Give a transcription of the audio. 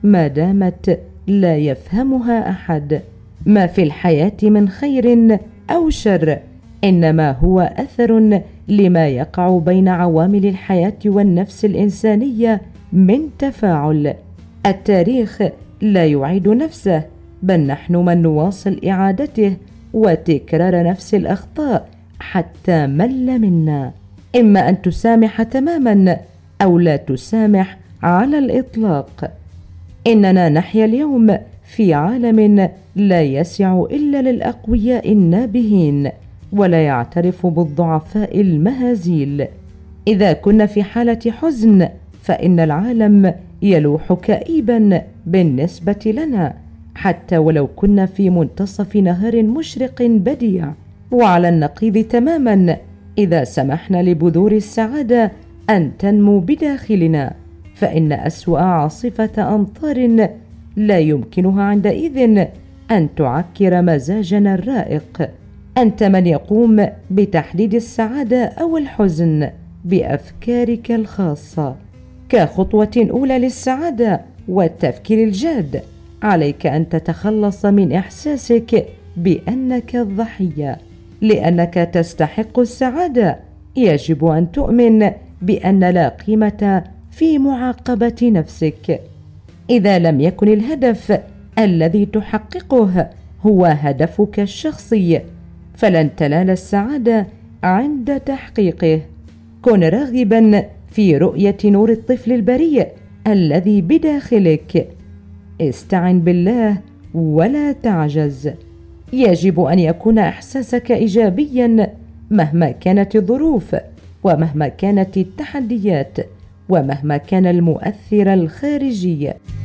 ما دامت لا يفهمها أحد. ما في الحياة من خير أو شر إنما هو أثر لما يقع بين عوامل الحياة والنفس الإنسانية من تفاعل. التاريخ لا يعيد نفسه، بل نحن من نواصل إعادته وتكرار نفس الأخطاء حتى مل منا. إما أن تسامح تماما أو لا تسامح على الإطلاق. إننا نحيا اليوم في عالم لا يسع إلا للأقوياء النابهين، ولا يعترف بالضعفاء المهازيل. إذا كنا في حالة حزن فإن العالم يلوح كئيبا بالنسبة لنا، حتى ولو كنا في منتصف نهار مشرق بديع. وعلى النقيض تماما، إذا سمحنا لبذور السعادة أن تنمو بداخلنا فإن أسوأ عاصفة أمطار لا يمكنها عندئذ أن تعكر مزاجنا الرائق. أنت من يقوم بتحديد السعادة أو الحزن بأفكارك الخاصة. كخطوة أولى للسعادة والتفكير الجاد، عليك أن تتخلص من إحساسك بأنك الضحية. لأنك تستحق السعادة يجب أن تؤمن بأن لا قيمة في معاقبة نفسك. إذا لم يكن الهدف الذي تحققه هو هدفك الشخصي فلن تنال السعادة عند تحقيقه. كن راغبا في رؤية نور الطفل البريء الذي بداخلك. استعن بالله ولا تعجز. يجب أن يكون إحساسك إيجابيا مهما كانت الظروف، ومهما كانت التحديات، ومهما كان المؤثر الخارجي.